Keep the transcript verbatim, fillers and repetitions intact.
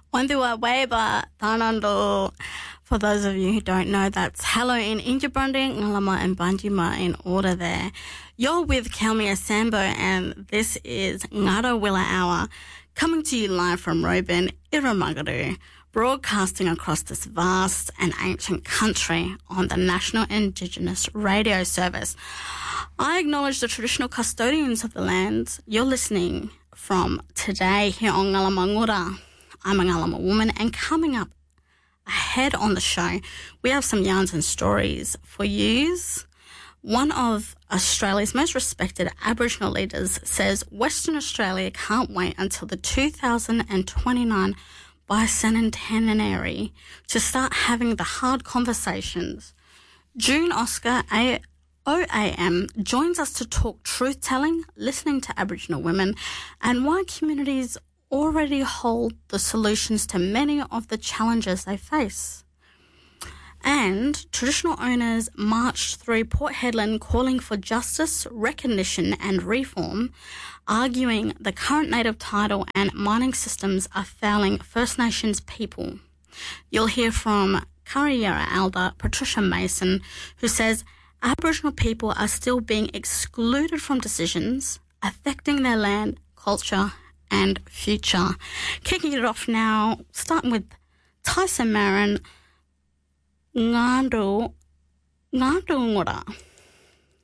Wandua Weba Tanando. For those of you who don't know, that's hello in Injibrundi, Ngalama and Banjima in order there. You're with Kelmia Sambo and this is Ngaro Willa Hour, coming to you live from Roben, Irramagaru, broadcasting across this vast and ancient country on the National Indigenous Radio Service. I acknowledge the traditional custodians of the land you're listening from today here on Ngalamangura. I'm a Ngalama woman, and coming up ahead on the show, we have some yarns and stories for yous. One of Australia's most respected Aboriginal leaders says Western Australia can't wait until the two thousand twenty-nine bicentenary to start having the hard conversations. June Oscar, A- O A M, joins us to talk truth-telling, listening to Aboriginal women, and why communities already hold the solutions to many of the challenges they face. And traditional owners marched through Port Hedland calling for justice, recognition and reform, arguing the current native title and mining systems are failing First Nations people. You'll hear from Kariyarra elder Patricia Mason, who says Aboriginal people are still being excluded from decisions affecting their land, culture and future. Kicking it off now, starting with Tyson Marin, Ngando, Ngando Ngora.